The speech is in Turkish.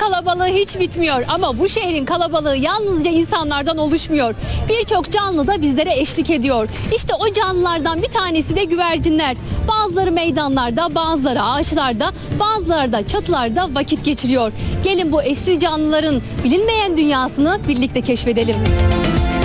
kalabalığı hiç bitmiyor ama bu şehrin kalabalığı yalnızca insanlardan oluşmuyor. Birçok canlı da bizlere eşlik ediyor. İşte o canlılardan bir tanesi de güvercinler. Bazıları meydanlarda, bazıları ağaçlarda, bazıları da çatılarda vakit geçiriyor. Gelin bu eşsiz canlıların bilinmeyen dünyasını birlikte keşfedelim.